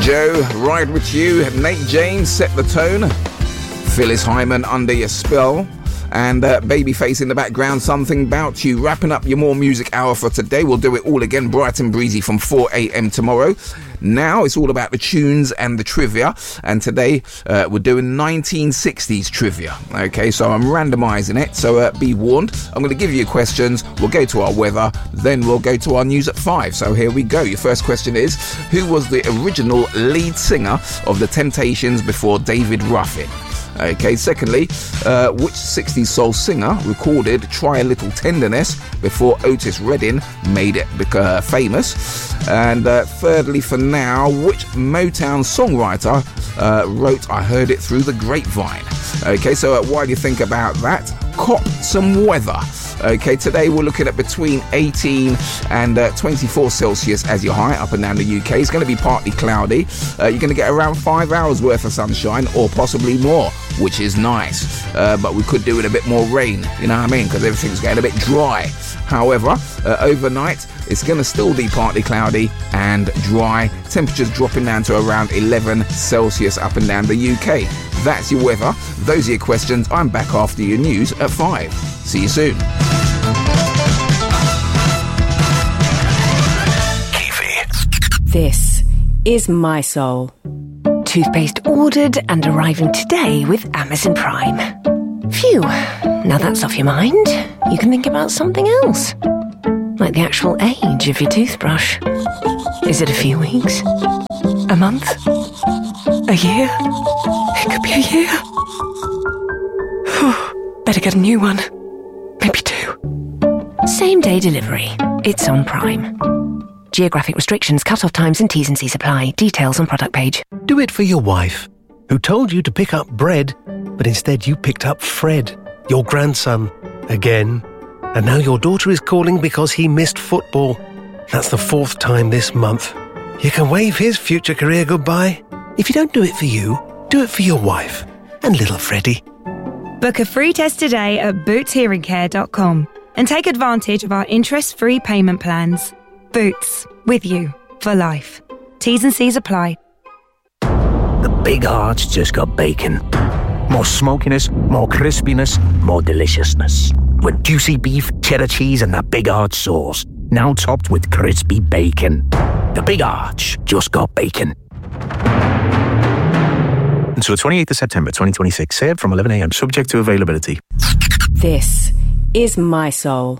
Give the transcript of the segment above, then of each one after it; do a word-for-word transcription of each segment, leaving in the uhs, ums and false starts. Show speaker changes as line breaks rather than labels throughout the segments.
Joe, Ride With You, Nate James, Set the Tone, Phyllis Hyman, Under Your Spell, and uh, Babyface in the background, Something About You. Wrapping up your More Music Hour for today. We'll do it all again bright and breezy from four a.m. tomorrow. Now it's all about the tunes and the trivia, and today uh, we're doing nineteen sixties trivia. Okay, so I'm randomising it, so uh, be warned. I'm going to give you questions, we'll go to our weather, then we'll go to our news at five. So here we go. Your first question is, who was the original lead singer of The Temptations before David Ruffin? Okay, secondly, uh, which sixties soul singer recorded Try a Little Tenderness before Otis Redding made it uh, famous? And uh, thirdly, for now, which Motown songwriter uh, wrote I Heard It Through the Grapevine? Okay, so uh, while you think about that, cop some weather. Okay, today we're looking at between eighteen and uh, twenty-four Celsius as your high up and down the U K. It's going to be partly cloudy. Uh, you're going to get around five hours worth of sunshine or possibly more, which is nice. Uh, but we could do with a bit more rain, you know what I mean? Because everything's getting a bit dry. However, uh, overnight, it's going to still be partly cloudy and dry. Temperatures dropping down to around eleven Celsius up and down the U K. That's your weather. Those are your questions. I'm back after your news at five. See you soon.
This is My Soul. Toothpaste ordered and arriving today with Amazon Prime. Phew, now that's off your mind. You can think about something else. Like the actual age of your toothbrush. Is it a few weeks? A month? A year? It could be a year. Better get a new one. Maybe two. Same day delivery. It's on Prime. Geographic restrictions, cut-off times and T's and C's apply. Details on product page.
Do it for your wife, who told you to pick up bread, but instead you picked up Fred, your grandson, again. And now your daughter is calling because he missed football. That's the fourth time this month. You can wave his future career goodbye. If you don't do it for you, do it for your wife and little Freddie.
Book a free test today at boots hearing care dot com and take advantage of our interest-free payment plans. Boots, with you, for life. T's and C's apply.
The Big Arch just got bacon. More smokiness, more crispiness, more deliciousness. With juicy beef, cheddar cheese and that Big Arch sauce. Now topped with crispy bacon. The Big Arch just got bacon.
Until the twenty-eighth of September twenty twenty-six. Served from eleven a.m. subject to availability.
This is My Soul.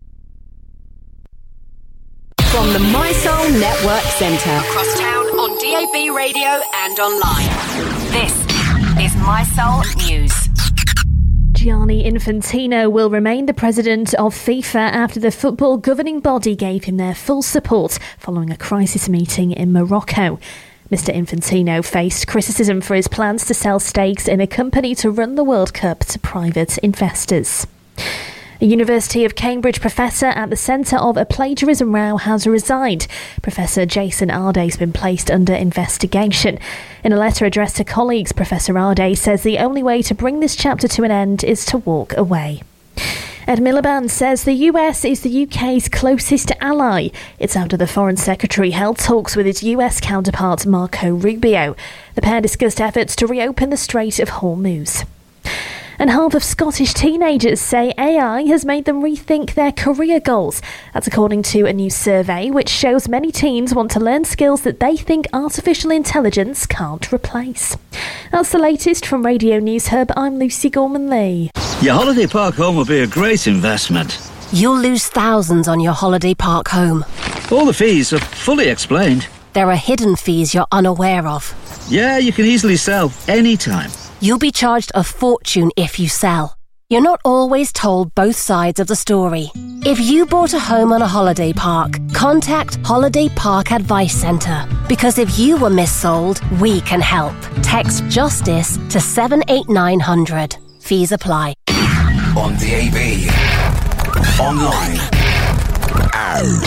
From the My Soul Network Centre. Across town on D A B radio and online. This is My Soul News.
Gianni Infantino will remain the president of FIFA after the football governing body gave him their full support following a crisis meeting in Morocco. Mister Infantino faced criticism for his plans to sell stakes in a company to run the World Cup to private investors. A University of Cambridge professor at the centre of a plagiarism row has resigned. Professor Jason Arday has been placed under investigation. In a letter addressed to colleagues, Professor Arday says the only way to bring this chapter to an end is to walk away. Ed Miliband says the U S is the U K's closest ally. It's after the Foreign Secretary held talks with his U S counterpart Marco Rubio. The pair discussed efforts to reopen the Strait of Hormuz. And half of Scottish teenagers say A I has made them rethink their career goals. That's according to a new survey which shows many teens want to learn skills that they think artificial intelligence can't replace. That's the latest from Radio News Hub. I'm Lucy Gorman-Lee.
Your holiday park home will be a great investment.
You'll lose thousands on your holiday park home.
All the fees are fully explained.
There are hidden fees you're unaware of.
Yeah, you can easily sell anytime.
You'll be charged a fortune if you sell. You're not always told both sides of the story. If you bought a home on a holiday park, contact Holiday Park Advice Centre. Because if you were missold, we can help. Text JUSTICE to seven eight nine hundred. Fees apply.
On D A B, online, and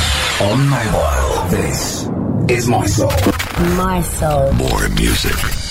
on mobile. This is My Soul.
My Soul.
More music.